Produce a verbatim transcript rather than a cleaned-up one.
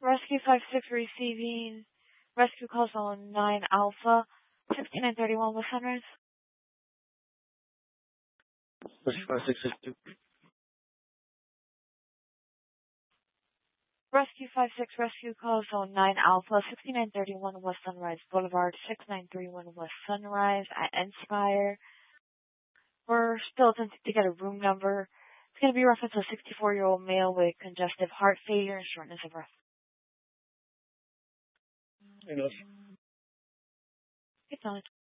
Rescue five six receiving rescue calls on nine Alpha, sixty-nine thirty-one West Sunrise. Rescue five six six two. Rescue five six rescue calls on nine Alpha, sixty-nine thirty-one West Sunrise Boulevard, six nine three one West Sunrise at Inspire. We're still attempting to get a room number. It's going to be reference to a sixty-four-year-old male with congestive heart failure and shortness of breath. Enough. Good night.